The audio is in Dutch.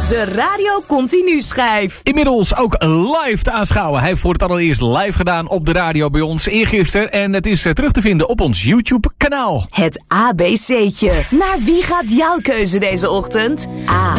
De Radio Continu schijf. Inmiddels ook live te aanschouwen. Hij heeft voor het allereerst live gedaan op de radio bij ons eergisteren. En het is terug te vinden op ons YouTube kanaal. Het ABC'tje. Naar wie gaat jouw keuze deze ochtend? A.